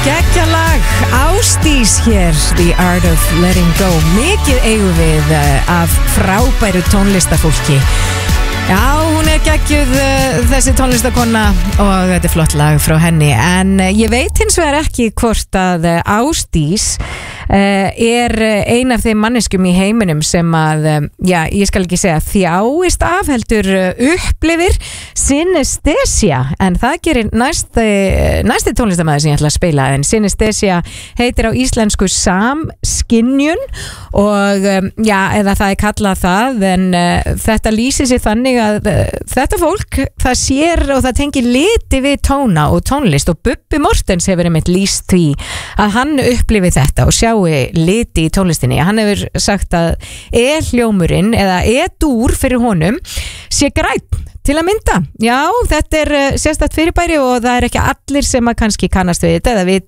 Geggjalag, Ásdís hér, The Art of Letting Go. Mikið eigum við af frábæru tónlistafólki. Já, hún geggjuð þessi tónlistakonna og þetta flott lag frá henni. En ég veit hins vegar ekki hvort að Ásdís ein af þeim manneskjum í heiminum sem að, já, ég skal ekki segja þjáist af, heldur upplifir synesthesia, en það gerir næsti tónlistamæður sem ég ætla að spila, en synesthesia heitir á íslensku samskynjun og já, eða það kallað það, en þetta lýsir sig þannig að þetta fólk, það sér og það tengir liti við tóna og tónlist, og Bubbi Mortens hefur einmitt lýst því að hann upplifi þetta og sjái liti í tónlistinni. Hann hefur sagt að hljómurinn eða dúr fyrir honum sé grænn til að mynda. Já, þetta sérstakt fyrirbæri og það ekki allir sem að kannski kannast við þetta eða vita